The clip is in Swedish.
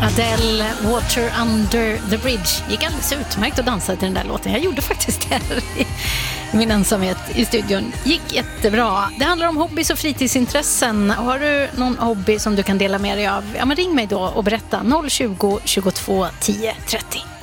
Adele, Water Under the Bridge. Gick alldeles utmärkt att dansa till den där låten. Jag gjorde faktiskt det i min ensamhet i studion. Gick jättebra. Det handlar om hobbys och fritidsintressen. Har du någon hobby som du kan dela med dig av? Ja, men ring mig då och berätta. 020 22 10 30.